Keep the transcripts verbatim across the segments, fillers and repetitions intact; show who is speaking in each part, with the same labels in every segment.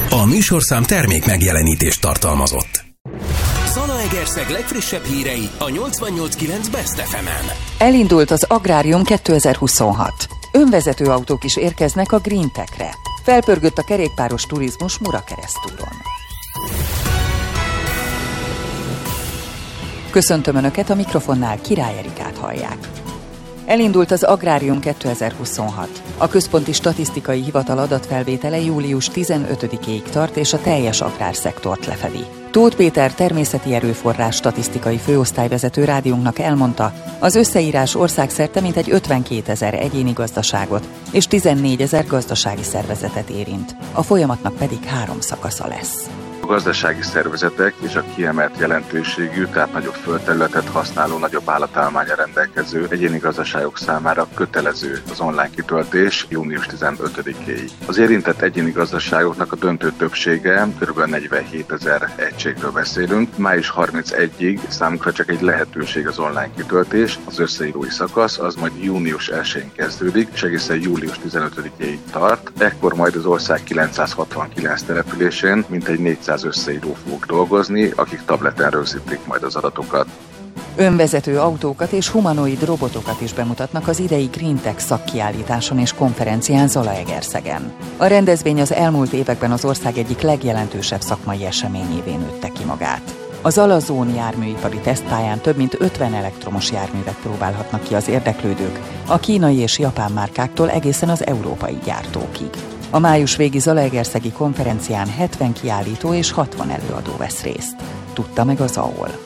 Speaker 1: A műsorszám termék megjelenítést tartalmazott. Zalaegerszeg legfrissebb hírei a nyolcvannyolc kilenc Best ef emen.
Speaker 2: Elindult az Agrárium kétezer-huszonhat. Önvezető autók is érkeznek a Green Tech-re. Felpörgött a kerékpáros turizmus Murakeresztúron. Köszöntöm Önöket, a mikrofonnál Király Erikát hallják. Elindult az Agrárium kétezer-huszonhat. A Központi Statisztikai Hivatal adatfelvétele július tizenötödikéig tart, és a teljes agrárszektort lefedi. Tóth Péter természeti erőforrás statisztikai főosztályvezető rádiónknak elmondta, az összeírás országszerte mintegy ötvenkétezer egyéni gazdaságot és tizennégyezer gazdasági szervezetet érint. A folyamatnak pedig három szakasza lesz.
Speaker 3: A gazdasági szervezetek és a kiemelt jelentőségű, tehát nagyobb földterületet használó, nagyobb állatállománnyal rendelkező egyéni gazdaságok számára kötelező az online kitöltés június tizenötödikéig. Az érintett egyéni gazdaságoknak a döntő többsége, kb. negyvenhétezer egységről beszélünk. május harmincegyedikéig számunkra csak egy lehetőség az online kitöltés, az összeírói szakasz, az majd június elsején kezdődik, és egészen július tizenötödikéig tart. Ekkor majd az ország kilencszázhatvankilenc településén mintegy négyszáz összeíró fogok dolgozni, akik tableten rögzítik majd az adatokat.
Speaker 2: Önvezető autókat és humanoid robotokat is bemutatnak az idei Green Tech szakkiállításon és konferencián Zalaegerszegen. A rendezvény az elmúlt években az ország egyik legjelentősebb szakmai eseményévé nőtte ki magát. Az Alazón járműipari tesztpályán több mint ötven elektromos járművet próbálhatnak ki az érdeklődők, a kínai és japán márkáktól egészen az európai gyártókig. A május végi zalaegerszegi konferencián hetven kiállító és hatvan előadó vesz részt. Tudta meg az á o el.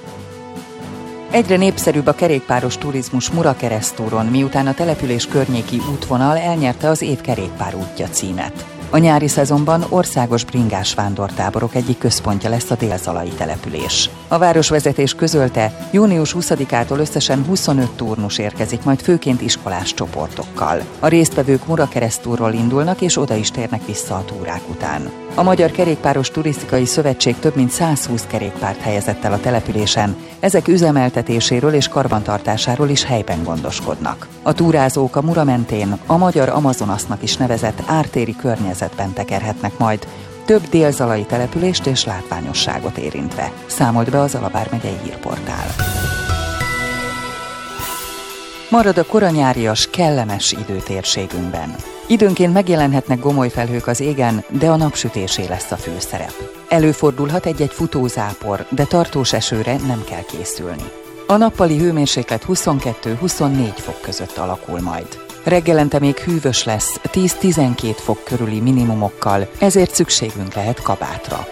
Speaker 2: Egyre népszerűbb a kerékpáros turizmus Murakeresztúron, miután a település környéki útvonal elnyerte az év kerékpárútja címet. A nyári szezonban országos bringás vándortáborok egyik központja lesz a délzalai település. A városvezetés közölte, június huszadikától összesen huszonöt turnus érkezik, majd főként iskolás csoportokkal. A résztvevők Murakeresztúról indulnak, és oda is térnek vissza a túrák után. A Magyar Kerékpáros Turisztikai Szövetség több mint százhúsz kerékpárt helyezett el a településen, ezek üzemeltetéséről és karbantartásáról is helyben gondoskodnak. A túrázók a Mura mentén a Magyar Amazonasnak is nevezett ártéri környezetben tekerhetnek majd, több délzalai települést és látványosságot érintve, számolt be a Zala vármegyei hírportál. Marad a koranyárias, kellemes időtérségünkben. Időnként megjelenhetnek gomoly felhők az égen, de a napsütésé lesz a főszerep. Előfordulhat egy-egy futózápor, de tartós esőre nem kell készülni. A nappali hőmérséklet huszonkettő-huszonnégy fok között alakul majd. Reggelente még hűvös lesz, tíz-tizenkét fok körüli minimumokkal, ezért szükségünk lehet kabátra.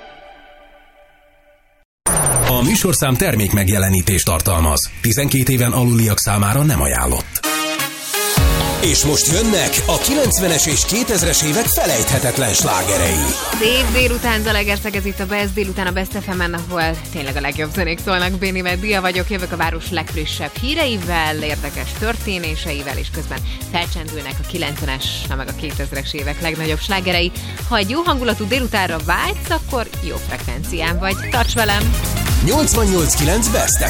Speaker 1: A műsorszám termék megjelenítést tartalmaz. tizenkét éven aluliak számára nem ajánlott. És most jönnek a kilencvenes és kétezres évek felejthetetlen slágerei.
Speaker 4: Szép délután, Zalaegerszeg, ez itt a Best, délután a Best ef emen, ahol tényleg a legjobb zenék szólnak. Bénivel Dia vagyok, jövök a város legfrissebb híreivel, érdekes történéseivel, és közben felcsendülnek a kilencvenes, na meg a kétezres évek legnagyobb slágerei. Ha egy jó hangulatú délutánra vágysz, akkor jó frekvencián vagy. Tarts velem!
Speaker 1: nyolcvannyolc kilenc Best